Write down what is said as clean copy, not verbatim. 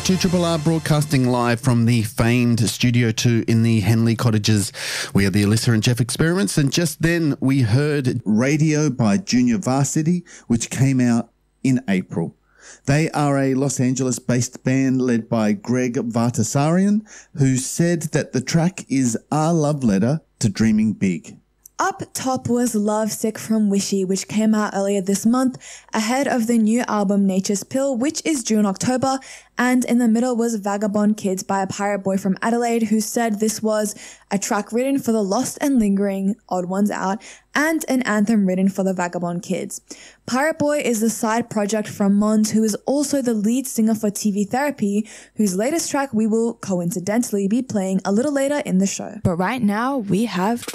to Triple R, broadcasting live from the famed Studio 2 in the Henley Cottages. We are the Alyssa and Jeff Experiments, and just then we heard Radio by Junior Varsity, which came out in April. They are a Los Angeles-based band led by Greg Vartasarian, who said that the track is our love letter to dreaming big. Up top was Lovesick from Wishy, which came out earlier this month, ahead of the new album Nature's Pill, which is due in October, and in the middle was Vagabond Kids by a pirate boy from Adelaide, who said this was a track written for the lost and lingering odd ones out, and an anthem written for the Vagabond Kids. Pirate Boy is the side project from Mons, who is also the lead singer for TV Therapy, whose latest track we will coincidentally be playing a little later in the show. But right now, we have